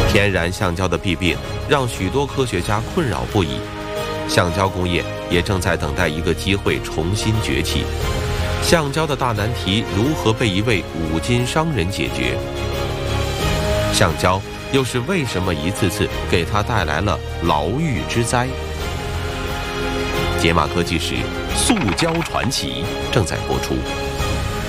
天然橡胶的弊病让许多科学家困扰不已，橡胶工业也正在等待一个机会重新崛起。橡胶的大难题如何被一位五金商人解决？橡胶又是为什么一次次给他带来了牢狱之灾？解码科技史，塑胶传奇正在播出。